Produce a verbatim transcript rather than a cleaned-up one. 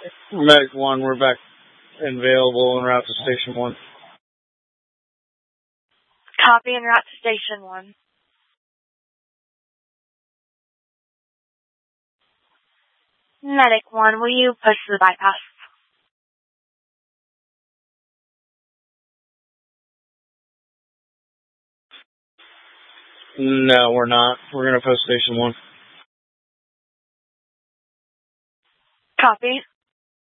Medic one, we're back available en route to Station one. Copy, en route to Station one. Medic one, will you push the bypass? No, we're not. We're going to post Station one. Copy.